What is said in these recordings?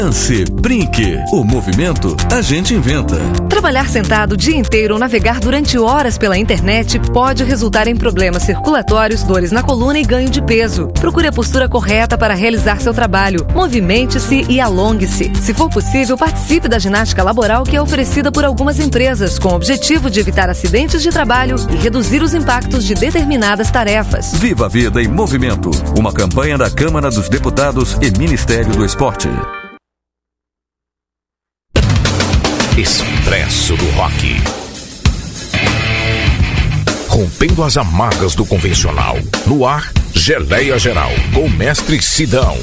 Lance, brinque. O movimento a gente inventa. Trabalhar sentado o dia inteiro ou navegar durante horas pela internet pode resultar em problemas circulatórios, dores na coluna e ganho de peso. Procure a postura correta para realizar seu trabalho. Movimente-se e alongue-se. Se for possível, participe da ginástica laboral que é oferecida por algumas empresas, com o objetivo de evitar acidentes de trabalho e reduzir os impactos de determinadas tarefas. Viva a vida em movimento. Uma campanha da Câmara dos Deputados e Ministério do Esporte. Expresso do Rock. Rompendo as amarras do convencional. No ar, Geleia Geral, com o mestre Sidão.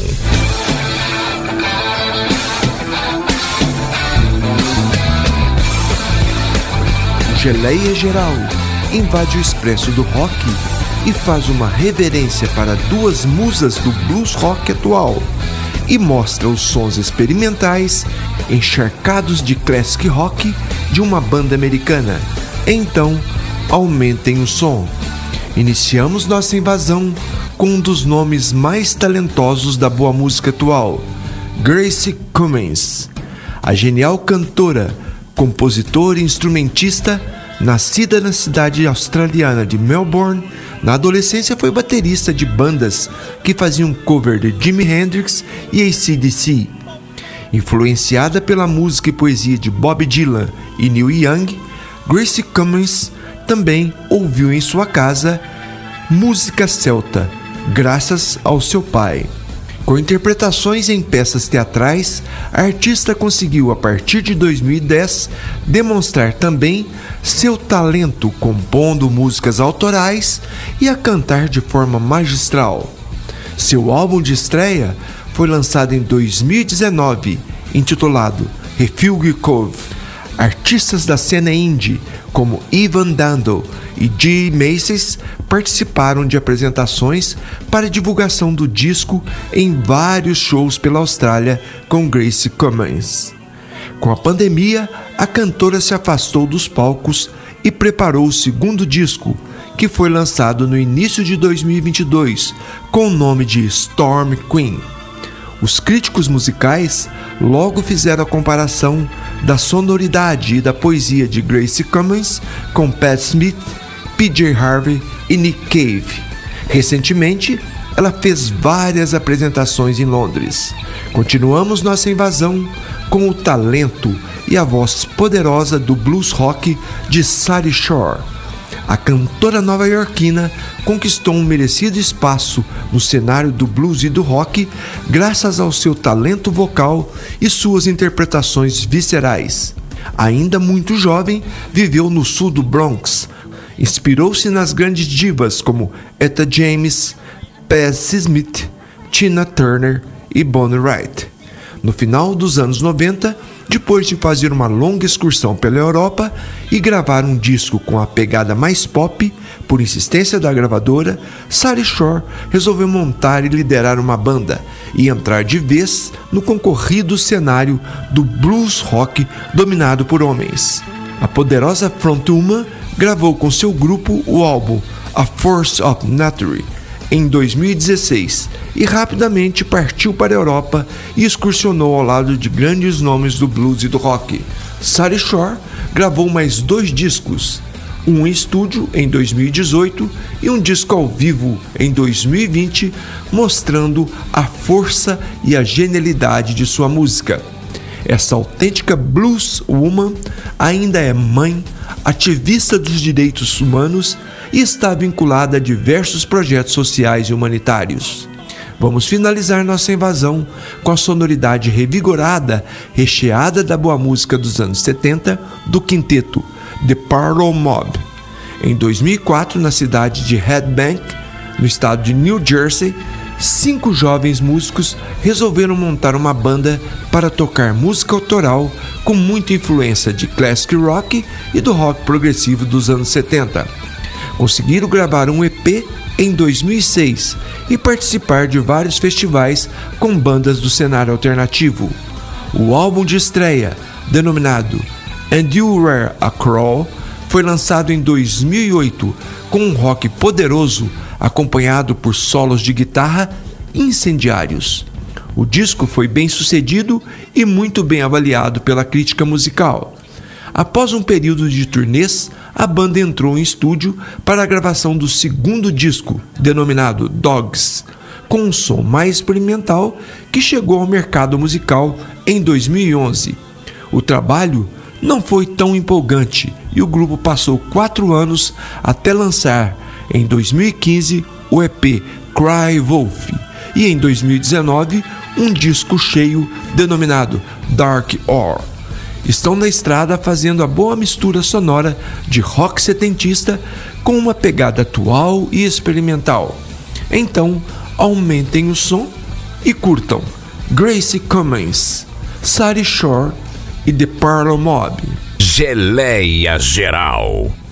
Geleia Geral invade o Expresso do Rock e faz uma reverência para duas musas do blues rock atual e mostra os sons experimentais encharcados de classic rock de uma banda americana. Então, aumentem o som. Iniciamos nossa invasão com um dos nomes mais talentosos da boa música atual, Gracie Cummins. A genial cantora, compositora e instrumentista, nascida na cidade australiana de Melbourne, na adolescência foi baterista de bandas que faziam cover de Jimi Hendrix e AC/DC. Influenciada pela música e poesia de Bob Dylan e Neil Young, Gracie Cummins também ouviu em sua casa música celta, graças ao seu pai. Com interpretações em peças teatrais, a artista conseguiu, a partir de 2010, demonstrar também seu talento compondo músicas autorais e a cantar de forma magistral. Seu álbum de estreia foi lançado em 2019, intitulado Refuge Cove. Artistas da cena indie, como Ivan Dando e G. Macy's, participaram de apresentações para divulgação do disco em vários shows pela Austrália com Gracie Cummins. Com a pandemia, a cantora se afastou dos palcos e preparou o segundo disco, que foi lançado no início de 2022, com o nome de Storm Queen. Os críticos musicais logo fizeram a comparação da sonoridade e da poesia de Gracie Cummins com Pat Smith, PJ Harvey e Nick Cave. Recentemente, ela fez várias apresentações em Londres. Continuamos nossa invasão com o talento e a voz poderosa do blues rock de Sally Shore. A cantora nova-iorquina conquistou um merecido espaço no cenário do blues e do rock graças ao seu talento vocal e suas interpretações viscerais. Ainda muito jovem, viveu no sul do Bronx. Inspirou-se nas grandes divas como Etta James, Patti Smith, Tina Turner e Bonnie Wright. No final dos anos 90, depois de fazer uma longa excursão pela Europa e gravar um disco com a pegada mais pop, por insistência da gravadora, Sally Shore resolveu montar e liderar uma banda e entrar de vez no concorrido cenário do blues rock dominado por homens. A poderosa frontwoman gravou com seu grupo o álbum A Force of Nature em 2016 e rapidamente partiu para a Europa e excursionou ao lado de grandes nomes do blues e do rock. Sally Shore gravou mais 2 discos, um em estúdio em 2018 e um disco ao vivo em 2020, mostrando a força e a genialidade de sua música. Essa autêntica blues woman ainda é mãe, ativista dos direitos humanos e está vinculada a diversos projetos sociais e humanitários. Vamos finalizar nossa invasão com a sonoridade revigorada, recheada da boa música dos anos 70 do quinteto The Parlour Mob. Em 2004, na cidade de Red Bank, no estado de New Jersey, 5 jovens músicos resolveram montar uma banda para tocar música autoral com muita influência de classic rock e do rock progressivo dos anos 70. Conseguiram gravar um EP em 2006 e participar de vários festivais com bandas do cenário alternativo. O álbum de estreia, denominado And You Were a Crow, foi lançado em 2008 com um rock poderoso acompanhado por solos de guitarra incendiários. O disco foi bem sucedido e muito bem avaliado pela crítica musical. Após um período de turnês, a banda entrou em estúdio para a gravação do segundo disco, denominado Dogs, com um som mais experimental que chegou ao mercado musical em 2011. O trabalho não foi tão empolgante e o grupo passou 4 anos até lançar, em 2015, o EP Cry Wolf e em 2019 um disco cheio denominado Dark Hour. Estão na estrada fazendo a boa mistura sonora de rock setentista com uma pegada atual e experimental. Então, aumentem o som e curtam Gracie Cummings, Sari Shore e The Parlo Mob. Geleia Geral.